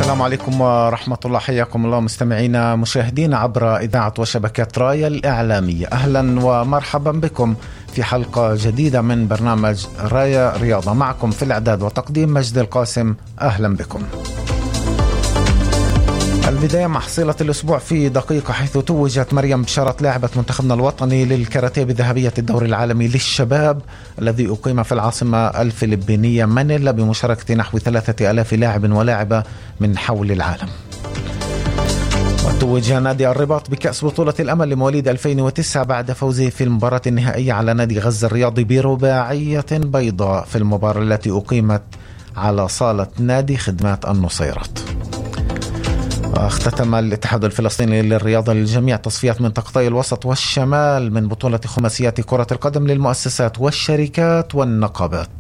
السلام عليكم ورحمة الله. حياكم الله مستمعينا مشاهدينا عبر إذاعة وشبكة رايا الإعلامية. أهلا ومرحبا بكم في حلقة جديدة من برنامج رايا رياضة. معكم في الإعداد وتقديم مجد القاسم. أهلا بكم. البداية مع حصيلة الأسبوع في دقيقة، حيث توجت مريم بشارة لاعبة منتخبنا الوطني للكاراتيه بذهبية الدوري العالمي للشباب الذي أقيم في العاصمة الفلبينية مانيلا بمشاركة نحو 3000 لاعب ولاعبة من حول العالم. وتوج نادي الرباط بكأس بطولة الأمل لمواليد 2009 بعد فوزه في المباراة النهائية على نادي غزة الرياضي برباعية بيضاء في المباراة التي أقيمت على صالة نادي خدمات النصيرات. اختتم الاتحاد الفلسطيني للرياضة للجميع تصفيات منطقتي الوسط والشمال من بطولة خماسيات كرة القدم للمؤسسات والشركات والنقابات.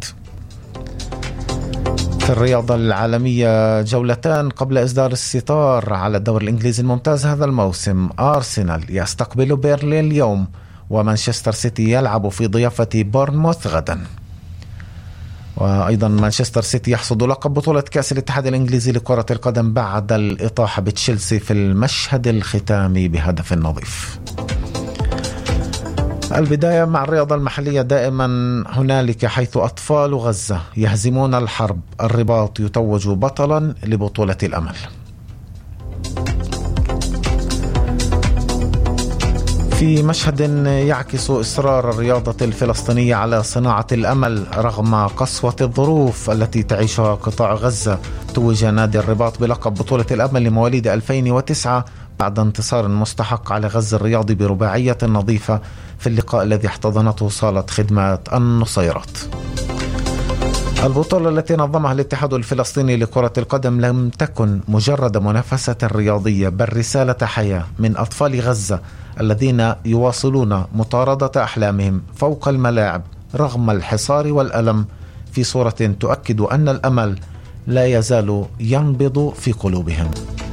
في الرياضة العالمية جولتان قبل إصدار الستار على الدوري الإنجليزي الممتاز هذا الموسم. أرسنال يستقبل بيرلين اليوم، ومانشستر سيتي يلعب في ضيافة بورنموث غدا. وأيضا مانشستر سيتي يحصد لقب بطولة كأس الاتحاد الإنجليزي لكرة القدم بعد الإطاحة بتشيلسي في المشهد الختامي بهدف نظيف. البداية مع الرياضة المحلية. دائما هنالك، حيث أطفال غزة يهزمون الحرب، الرباط يتوج بطلا لبطولة الأمل. في مشهد يعكس إصرار الرياضة الفلسطينية على صناعة الأمل رغم قسوة الظروف التي تعيشها قطاع غزة، توج نادي الرباط بلقب بطولة الأمل لمواليد 2009 بعد انتصار مستحق على غزة الرياضي برباعية نظيفة في اللقاء الذي احتضنته صالة خدمات النصيرات. البطولة التي نظمها الاتحاد الفلسطيني لكرة القدم لم تكن مجرد منافسة رياضية، بل رسالة حياة من أطفال غزة الذين يواصلون مطاردة أحلامهم فوق الملاعب رغم الحصار والألم، في صورة تؤكد أن الأمل لا يزال ينبض في قلوبهم.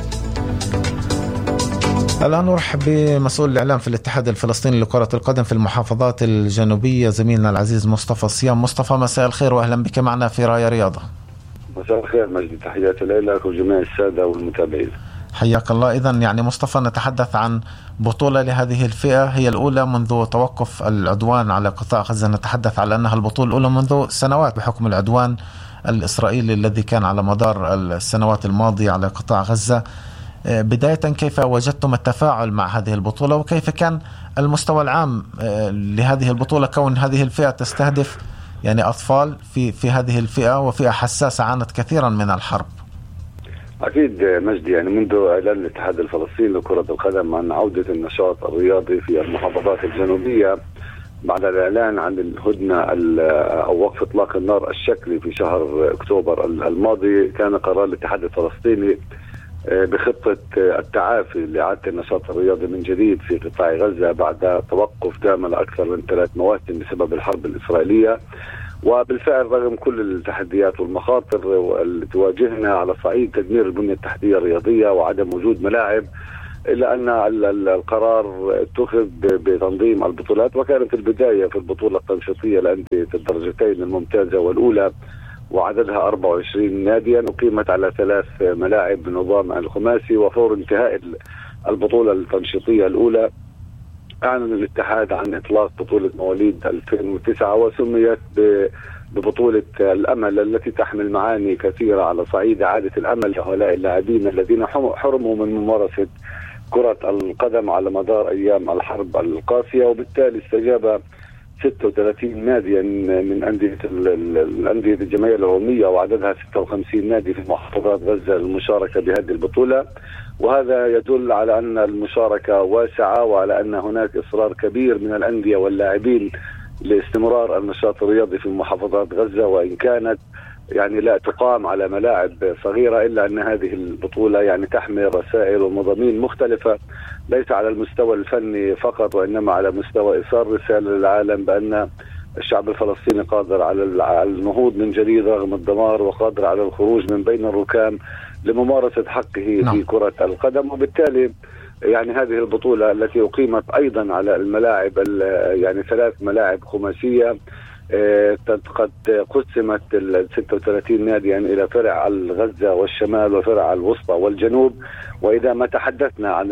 الآن نرحب بمسؤول الإعلام في الاتحاد الفلسطيني لكرة القدم في المحافظات الجنوبية، زميلنا العزيز مصطفى صيام. مصطفى، مساء الخير وأهلا بك معنا في رايا رياضة. مساء الخير مجد، تحياتي لك وجميع السادة والمتابعين. حياك الله. إذن مصطفى، نتحدث عن بطولة لهذه الفئة، هي الأولى منذ توقف العدوان على قطاع غزة. نتحدث على أنها البطولة الأولى منذ سنوات بحكم العدوان الإسرائيلي الذي كان على مدار السنوات الماضية على قطاع غزة. بداية، كيف وجدتم التفاعل مع هذه البطولة، وكيف كان المستوى العام لهذه البطولة، كون هذه الفئة تستهدف أطفال في هذه الفئة وفئة حساسة عانت كثيرا من الحرب؟ أكيد مجدي، منذ إعلان الاتحاد الفلسطيني لكرة القدم عن عودة النشاط الرياضي في المحافظات الجنوبية بعد الإعلان عن الهدنة أو وقف إطلاق النار الشكلي في شهر أكتوبر الماضي، كان قرار الاتحاد الفلسطيني بخطة التعافي لإعادة النشاط الرياضي من جديد في قطاع غزة بعد توقف دام لأكثر من 3 مواسم بسبب الحرب الإسرائيلية. وبالفعل رغم كل التحديات والمخاطر اللي تواجهنا على صعيد تدمير البنية التحتية الرياضية وعدم وجود ملاعب، إلا أن القرار اتخذ بتنظيم البطولات. وكانت البداية في البطولة التنشيطية لأندية الدرجتين الممتازة والأولى، وعددها 24 ناديا، أقيمت على 3 ملاعب بنظام الخماسي. وفور انتهاء البطولة التنشيطية الأولى أعلن الاتحاد عن إطلاق بطولة مواليد 2009، وسميت ببطولة الأمل، التي تحمل معاني كثيرة على صعيد إعادة الأمل لهؤلاء اللاعبين الذين حرموا من ممارسة كرة القدم على مدار أيام الحرب القاسية. وبالتالي استجاب 36 ناديا من أندية الجمعية العمومية، وعددها 56 نادي في محافظات غزة للمشاركة بهذه البطولة. وهذا يدل على أن المشاركة واسعة، وعلى أن هناك إصرار كبير من الأندية واللاعبين لاستمرار النشاط الرياضي في محافظات غزة، وإن كانت لا تقام على ملاعب صغيرة، إلا أن هذه البطولة تحمل رسائل ومضامين مختلفة، ليس على المستوى الفني فقط، وإنما على مستوى إيصال رسالة للعالم بأن الشعب الفلسطيني قادر على النهوض من جديد رغم الدمار، وقادر على الخروج من بين الركام لممارسة حقه في كرة القدم. وبالتالي هذه البطولة التي أقيمت أيضا على الملاعب 3 ملاعب خماسية قد قسمت ال 36 ناديا إلى فرع غزة والشمال وفرع الوسطى والجنوب. وإذا ما تحدثنا عن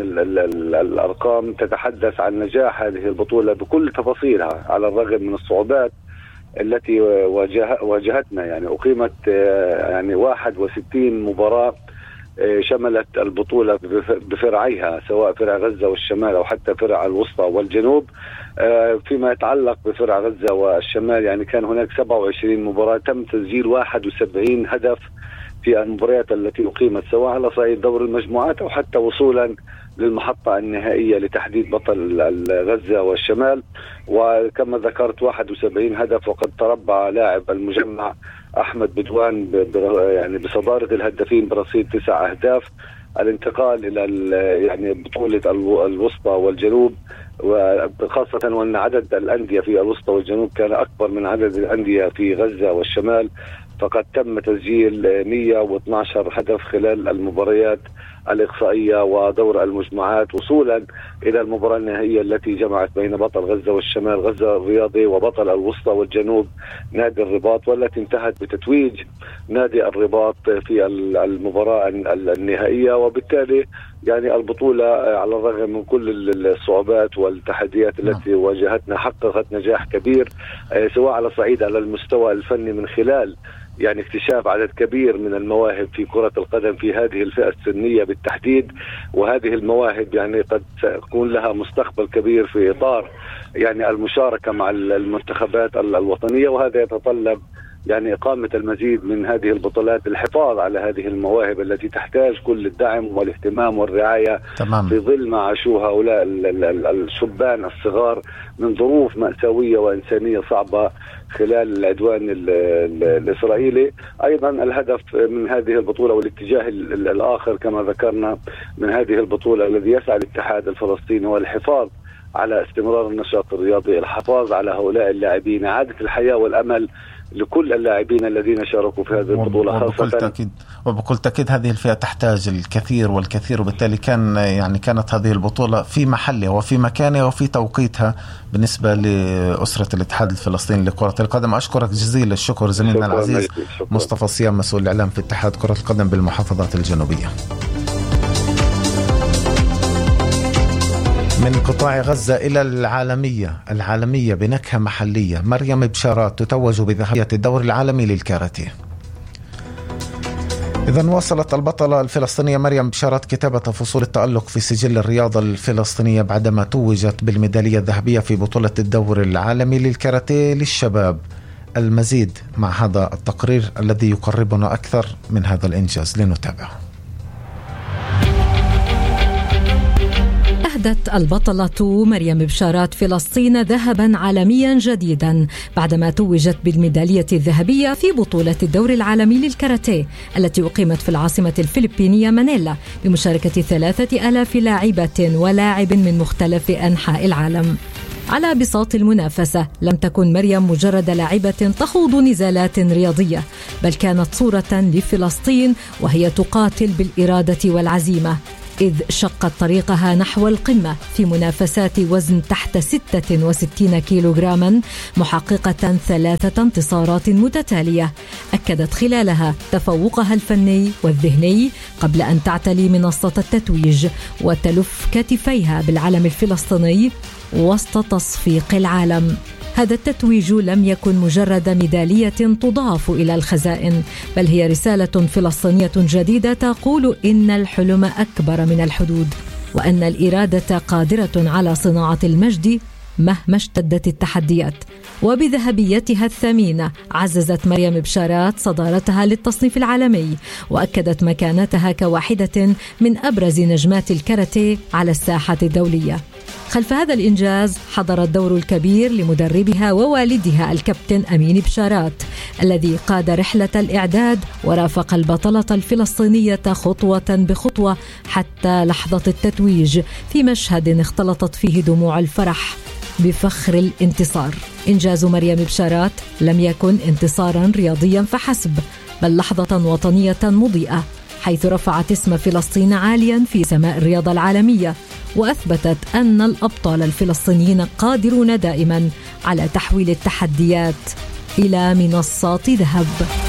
الأرقام تتحدث عن نجاح هذه البطولة بكل تفاصيلها على الرغم من الصعوبات التي واجهتنا. يعني أقيمت يعني 61 مباراة شملت البطولة بفرعيها سواء فرع غزة والشمال أو حتى فرع الوسطى والجنوب. فيما يتعلق بفرع غزة والشمال يعني كان هناك 27 مباراة تم تسجيل 71 هدف في المباريات التي أقيمت سواء على صعيد دور المجموعات أو حتى وصولا للمحطة النهائية لتحديد بطل غزة والشمال. وكما ذكرت 71 هدف، وقد تربع لاعب المجمع أحمد بدوان يعني بصدارة الهدافين برصيد 9 أهداف. الانتقال إلى يعني بطولة الوسطى والجنوب، وخاصة وأن عدد الأندية في الوسطى والجنوب كان أكبر من عدد الأندية في غزة والشمال، فقد تم تسجيل 112 هدف خلال المباريات الإقصائية ودور المجموعات وصولا إلى المباراة النهائية التي جمعت بين بطل غزة والشمال غزة الرياضي وبطل الوسطى والجنوب نادي الرباط، والتي انتهت بتتويج نادي الرباط في المباراة النهائية. وبالتالي يعني البطولة على الرغم من كل الصعوبات والتحديات التي واجهتنا حققت نجاح كبير سواء على صعيد على المستوى الفني من خلال يعني اكتشاف عدد كبير من المواهب في كرة القدم في هذه الفئة السنية بالتحديد. وهذه المواهب يعني قد سيكون لها مستقبل كبير في إطار يعني المشاركة مع المنتخبات الوطنية، وهذا يتطلب يعني إقامة المزيد من هذه البطولات للحفاظ على هذه المواهب التي تحتاج كل الدعم والاهتمام والرعاية تمام. في ظل ما عاشوه هؤلاء الشبان الصغار من ظروف مأساوية وإنسانية صعبة خلال العدوان الإسرائيلي. أيضا الهدف من هذه البطولة والاتجاه الآخر كما ذكرنا من هذه البطولة الذي يسعى الاتحاد الفلسطيني هو الحفاظ على استمرار النشاط الرياضي، الحفاظ على هؤلاء اللاعبين، إعادة الحياة والأمل لكل اللاعبين الذين شاركوا في هذه البطولة خاصة. وبكل تأكيد هذه الفئة تحتاج الكثير والكثير، وبالتالي كانت هذه البطولة في محلها وفي مكانها وفي توقيتها بالنسبة لأسرة الاتحاد الفلسطيني لكرة القدم. أشكرك جزيل الشكر زميلنا العزيز مصطفى صيام مسؤول الإعلام في اتحاد كرة القدم بالمحافظات الجنوبية. من قطاع غزة إلى العالمية بنكهة محلية. مريم بشارات تتوج بذهبية الدور العالمي للكاراتيه. إذن واصلت البطلة الفلسطينية مريم بشارات كتابة فصول التألق في سجل الرياضة الفلسطينية بعدما توجت بالميدالية الذهبية في بطولة الدور العالمي للكاراتيه للشباب. المزيد مع هذا التقرير الذي يقربنا أكثر من هذا الإنجاز، لنتابعه. أهدت البطلة مريم بشارات فلسطين ذهبا عالميا جديدا بعدما توجت بالميدالية الذهبية في بطولة الدور العالمي للكاراتيه التي أقيمت في العاصمة الفلبينية مانيلا بمشاركة 3000 لاعبة ولاعب من مختلف أنحاء العالم. على بساط المنافسة لم تكن مريم مجرد لاعبة تخوض نزالات رياضية، بل كانت صورة لفلسطين وهي تقاتل بالإرادة والعزيمة، إذ شقت طريقها نحو القمة في منافسات وزن تحت 66 كيلوغراما، محققة 3 انتصارات متتالية أكدت خلالها تفوقها الفني والذهني قبل أن تعتلي منصة التتويج وتلف كتفيها بالعلم الفلسطيني وسط تصفيق العالم. هذا التتويج لم يكن مجرد ميدالية تضاف إلى الخزائن، بل هي رسالة فلسطينية جديدة تقول إن الحلم أكبر من الحدود، وأن الإرادة قادرة على صناعة المجد مهما اشتدت التحديات. وبذهبيتها الثمينة عززت مريم بشارات صدارتها للتصنيف العالمي، وأكدت مكانتها كواحدة من أبرز نجمات الكاراتيه على الساحة الدولية. خلف هذا الإنجاز حضر الدور الكبير لمدربها ووالدها الكابتن أمين بشارات، الذي قاد رحلة الإعداد ورافق البطلة الفلسطينية خطوة بخطوة حتى لحظة التتويج، في مشهد اختلطت فيه دموع الفرح بفخر الانتصار. إنجاز مريم بشارات لم يكن انتصارا رياضيا فحسب، بل لحظة وطنية مضيئة، حيث رفعت اسم فلسطين عاليا في سماء الرياضة العالمية، وأثبتت أن الأبطال الفلسطينيين قادرون دائما على تحويل التحديات إلى منصات ذهب.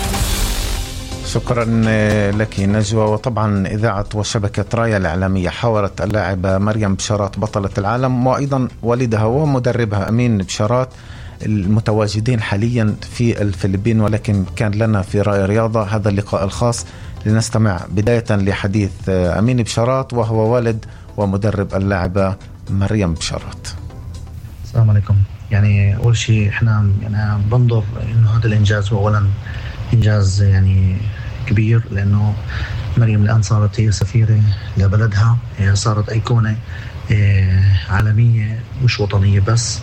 شكرا لك نجوى. وطبعا إذاعة وشبكة رايا الإعلامية حاورت اللاعبة مريم بشارات بطلة العالم وأيضا والدها ومدربها أمين بشارات المتواجدين حاليا في الفلبين، ولكن كان لنا في رأي رياضة هذا اللقاء الخاص لنستمع بداية لحديث أمين بشارات وهو والد ومدرب اللاعبة مريم بشارات. السلام عليكم. يعني أول شيء إحنا يعني بنظر إنه هذا الإنجاز هو أولا إنجاز يعني كبير، لأنه مريم الآن صارت هي سفيرة لبلدها، صارت أيقونة عالمية مش وطنية بس.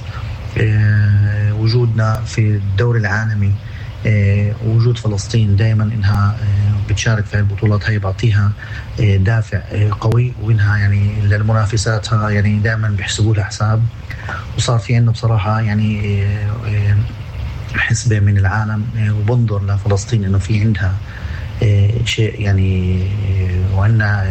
وجودنا في الدوري العالمي، وجود فلسطين دائما إنها بتشارك في البطولات هاي بعطيها دافع قوي، وإنها يعني للمنافساتها يعني دائما بيحسبوا لها حساب. وصار في عندنا بصراحة يعني حسبة من العالم وبنظر لفلسطين إنه في عندها شيء يعني، وعندنا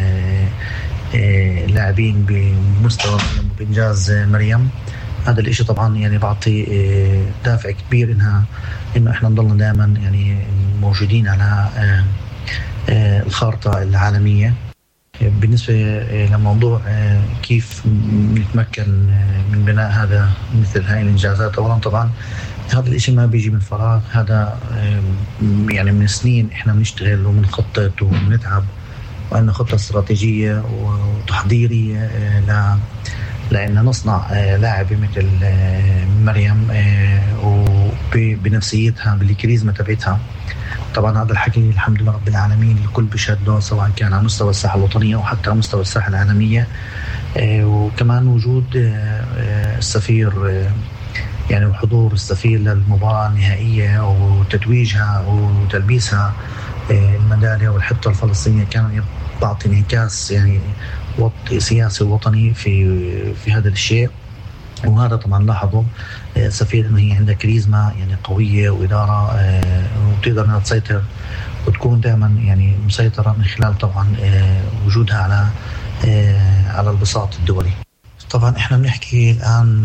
لاعبين بمستوى بإنجاز مريم. هذا الاشي طبعا يعني بعطي دافع كبير انه احنا نضلنا دائما يعني موجودين على الخارطة العالمية. بالنسبة لموضوع كيف نتمكن من بناء هذا مثل هاي الانجازات، اولا طبعا هذا الاشي ما بيجي من فراغ، هذا يعني من سنين احنا بنشتغل وبنخطط وبنتعب، وعندنا خطة استراتيجية وتحضيرية لأن نصنع لاعبة مثل مريم وبنفسيتها بالكاريزما تبعتها. طبعا هذا الحكي الحمد لله رب العالمين الكل بيشهد له، سواء كان على مستوى الساحة الوطنية أو حتى على مستوى الساحة العالمية. وكمان وجود السفير يعني وحضور السفير للمباراة النهائية وتتويجها وتلبيسها الميدالية والحطة الفلسطينية كان بعطي انعكاس يعني سياسي ووطني في هذا الشيء. وهذا طبعا لاحظوا سفير انه هي عندها كاريزما يعني قويه واداره وبتقدر انها تسيطر وتكون دائما يعني مسيطره من خلال طبعا وجودها على البساط الدولي. طبعا احنا بنحكي الان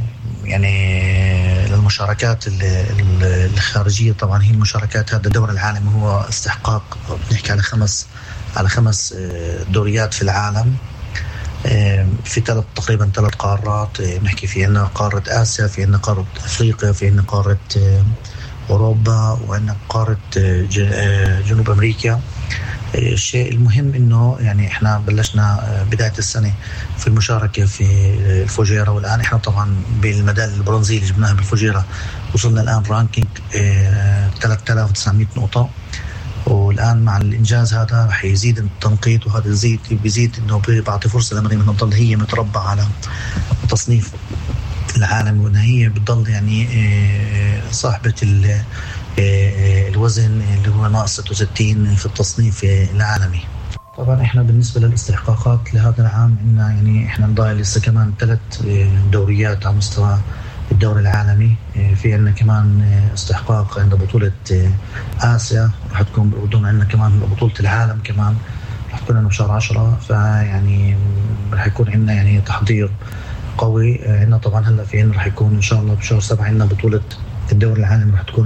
يعني للمشاركات الخارجيه، طبعا هي المشاركات هذا الدوري العالمي هو استحقاق. بنحكي على خمس دوريات في العالم، في تقريبا 3 قارات بنحكي في عنا قارة آسيا، في عنا قارة أفريقيا، في عنا قارة أوروبا، وعنا قارة جنوب أمريكا. الشيء المهم إنه يعني إحنا بلشنا بداية السنة في المشاركة في الفوجيرة، والآن إحنا طبعا بالميدالية البرونزية اللي جبناها بالفوجيرة وصلنا الآن رانكينج 3900 نقطة. والآن مع الإنجاز هذا رح يزيد التنقيط، وهذا بيزيد إنه بيعطي فرصة لمريم إنها تضل هي متربعة على التصنيف العالمي، وإنها هي بتضل يعني صاحبة الوزن اللي هو ناقص 66 في التصنيف العالمي. طبعا إحنا بالنسبة للاستحقاقات لهذا العام إننا يعني إحنا نضايل لسه كمان 3 دوريات على مستوى الدوري العالمي. في عندنا كمان استحقاق عند بطولة آسيا، رح تكون بأردن. عندنا كمان بطولة العالم كمان رح تكون عندنا بشهر 10، فيعني رح يكون عندنا يعني تحضير قوي. عندنا طبعا هلا في عندنا رح يكون إن شاء الله بشهر 7 عندنا بطولة الدوري العالمي رح تكون